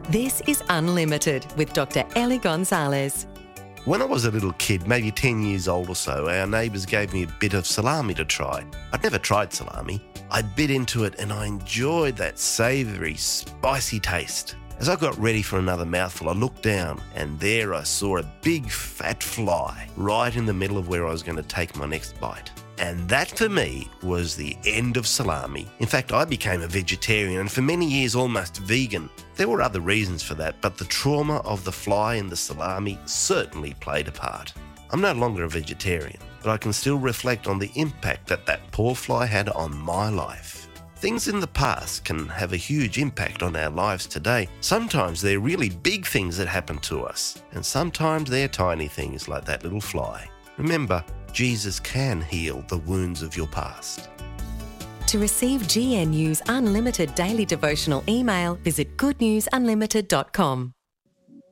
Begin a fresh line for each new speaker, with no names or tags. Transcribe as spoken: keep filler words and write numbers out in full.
This is Unlimited with Doctor Ellie Gonzalez.
When I was a little kid, maybe ten years old or so, our neighbours gave me a bit of salami to try. I'd never tried salami. I bit into it and I enjoyed that savoury, spicy taste. As I got ready for another mouthful, I looked down and there I saw a big fat fly right in the middle of where I was going to take my next bite. And that for me was the end of salami. In fact, I became a vegetarian and for many years almost vegan. There were other reasons for that, but the trauma of the fly in the salami certainly played a part. I'm no longer a vegetarian, but I can still reflect on the impact that that poor fly had on my life. Things in the past can have a huge impact on our lives today. Sometimes they're really big things that happen to us, and sometimes they're tiny things like that little fly. Remember, Jesus can heal the wounds of your past.
To receive G N U's Unlimited daily devotional email, visit good news unlimited dot com.